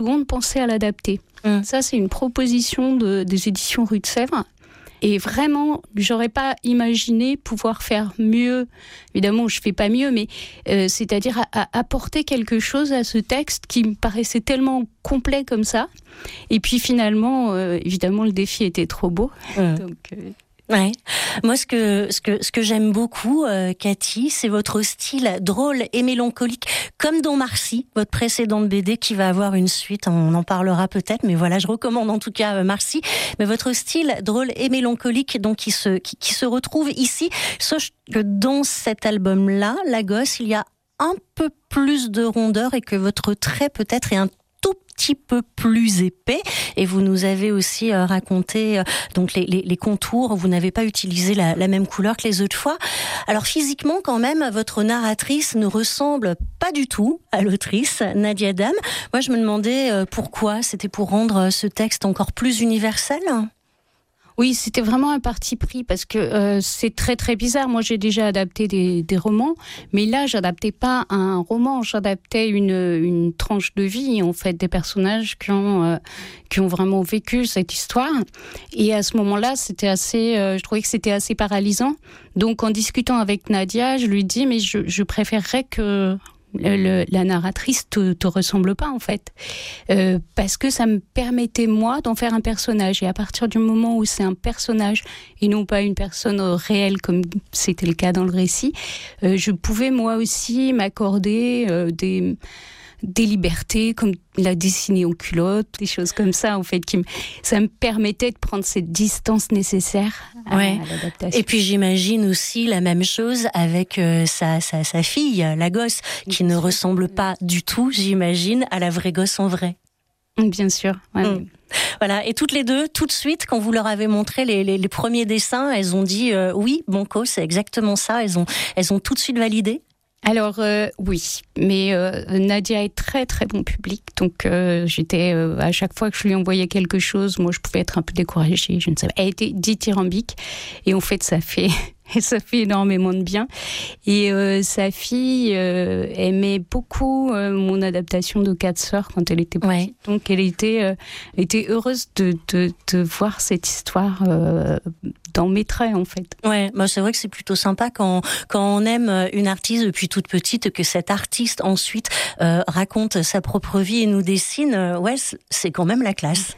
seconde pensé à l'adapter. Ça, c'est une proposition des éditions Rue de Sèvres. Et vraiment, j'aurais pas imaginé pouvoir faire mieux. Évidemment, je fais pas mieux, mais c'est-à-dire à apporter quelque chose à ce texte qui me paraissait tellement complet comme ça. Et puis finalement, évidemment, le défi était trop beau. Donc, Ouais. Moi, ce que j'aime beaucoup, Cathy, c'est votre style drôle et mélancolique, comme dans Marcy, votre précédente BD qui va avoir une suite. On en parlera peut-être, mais voilà, je recommande en tout cas Marcy. Mais votre style drôle et mélancolique, donc qui se retrouve ici. Sauf que dans cet album-là, La Gosse, il y a un peu plus de rondeur et que votre trait peut-être est un tout petit peu plus épais, et vous nous avez aussi raconté donc les contours, vous n'avez pas utilisé la même couleur que les autres fois. Alors physiquement quand même, votre narratrice ne ressemble pas du tout à l'autrice Nadia Dam. Moi je me demandais pourquoi, c'était pour rendre ce texte encore plus universel ? Oui, c'était vraiment un parti pris parce que c'est très très bizarre. Moi, j'ai déjà adapté des romans, mais là, j'adaptais pas un roman, j'adaptais une tranche de vie, en fait, des personnages qui ont vraiment vécu cette histoire. Et à ce moment-là, c'était assez, je trouvais que c'était assez paralysant. Donc, en discutant avec Nadia, je lui dis, mais je préférerais que la narratrice te ressemble pas en fait, parce que ça me permettait moi d'en faire un personnage, et à partir du moment où c'est un personnage et non pas une personne réelle comme c'était le cas dans le récit, je pouvais moi aussi m'accorder des libertés, comme la dessiner en culotte, des choses comme ça, en fait, ça me permettait de prendre cette distance nécessaire à l'adaptation. Et puis j'imagine aussi la même chose avec sa fille, la gosse, qui ne ressemble pas du tout, j'imagine, à la vraie gosse en vrai. Bien sûr, ouais. Voilà, et toutes les deux, tout de suite, quand vous leur avez montré les premiers dessins, elles ont dit oui, Banco, c'est exactement ça, elles ont tout de suite validé. Alors oui, mais Nadia est très très bon public, donc j'étais à chaque fois que je lui envoyais quelque chose, moi je pouvais être un peu découragée, je ne sais pas. Elle était dithyrambique et en fait ça fait énormément de bien. Et sa fille aimait beaucoup mon adaptation de Quatre sœurs quand elle était petite. Ouais. Donc elle était heureuse de voir cette histoire dans mes traits en fait. Ouais, bah c'est vrai que c'est plutôt sympa quand on aime une artiste depuis toute petite, que cet artiste ensuite raconte sa propre vie et nous dessine. Ouais, c'est quand même la classe.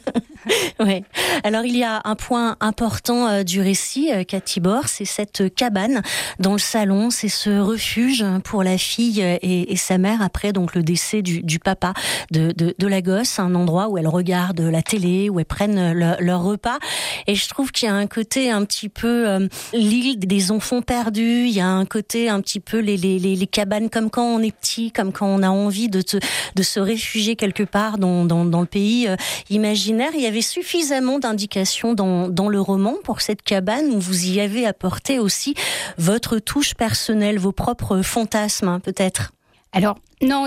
Ouais. Alors il y a un point important du récit, Cathy Bord, c'est cette cabane dans le salon, c'est ce refuge pour la fille et sa mère après donc le décès du papa de la gosse, un endroit où elles regardent la télé, où elles prennent leur repas. Et je trouve qu'il y a un côté un petit peu l'île des enfants perdus, il y a un côté un petit peu les cabanes comme quand on est petit, comme quand on a envie de se réfugier quelque part dans le pays imaginaire. Il y avait suffisamment d'indications dans le roman pour cette cabane où vous y avez apporté aussi votre touche personnelle, vos propres fantasmes, hein, peut-être. Alors, non,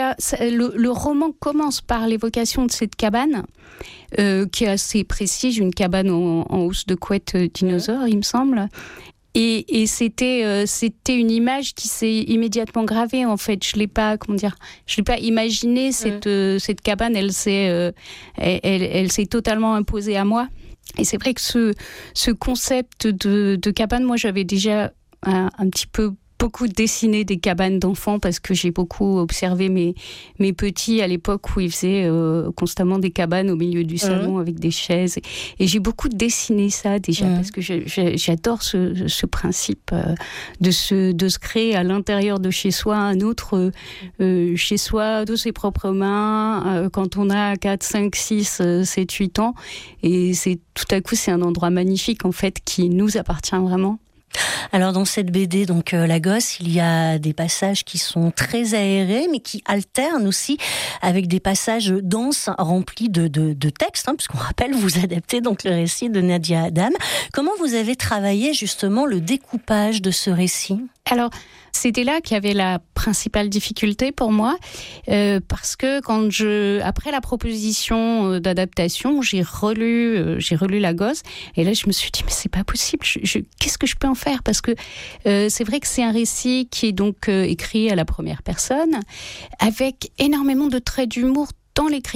le roman commence par l'évocation de cette cabane, qui est assez précise, une cabane en housse de couette dinosaure, il me semble. Et c'était une image qui s'est immédiatement gravée, en fait. Je l'ai pas imaginé, cette cabane, elle s'est totalement imposée à moi. Et c'est vrai que ce concept de cabane, moi, j'avais déjà un petit peu beaucoup dessiné des cabanes d'enfants parce que j'ai beaucoup observé mes petits à l'époque où ils faisaient constamment des cabanes au milieu du salon avec des chaises. Et j'ai beaucoup dessiné ça déjà parce que j'adore ce principe de se créer à l'intérieur de chez soi un autre chez soi de ses propres mains quand on a 4, 5, 6, 7, 8 ans. Et tout à coup, c'est un endroit magnifique en fait qui nous appartient vraiment. Alors dans cette BD, donc La Gosse, il y a des passages qui sont très aérés, mais qui alternent aussi avec des passages denses, remplis de textes, hein, puisqu'on rappelle, vous adaptez donc le récit de Nadia Dam. Comment vous avez travaillé justement le découpage de ce récit ? Alors, c'était là qu'il y avait la principale difficulté pour moi, parce que après la proposition d'adaptation, j'ai relu La Gosse, et là je me suis dit mais c'est pas possible, qu'est-ce que je peux en faire ? Parce que c'est vrai que c'est un récit qui est donc écrit à la première personne, avec énormément de traits d'humour dans l'écriture